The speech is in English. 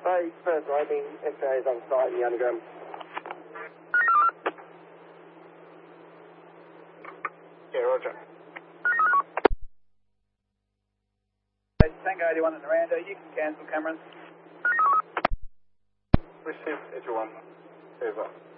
Bay, first landing, FA is on site in the underground. Yeah, roger. Tango 81 at Miranda, you can cancel Cameron. Received, 81. Over.